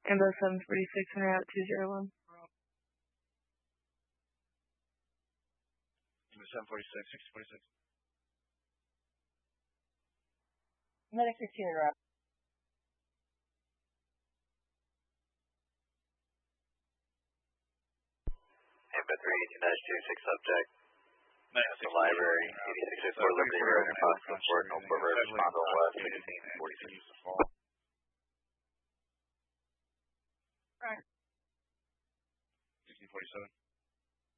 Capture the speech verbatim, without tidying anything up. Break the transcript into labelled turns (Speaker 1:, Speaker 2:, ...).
Speaker 1: Ambo seven forty-six and route two zero one.
Speaker 2: seven forty-six, six forty-six.
Speaker 3: Medic sixteen and route.
Speaker 4: Ambo three eighteen dash two six subject.
Speaker 2: Medic
Speaker 4: the library, eighty-six oh four Liberty Road, and five four four Newport Road, respond on west, sixteen forty-six.
Speaker 2: sixteen forty-seven.